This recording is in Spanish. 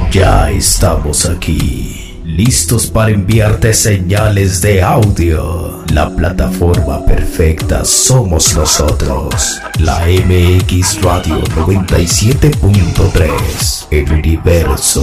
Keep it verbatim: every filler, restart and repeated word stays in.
Ya estamos aquí, listos para enviarte señales de audio. La plataforma perfecta somos nosotros. La M X Radio noventa y siete punto tres, el universo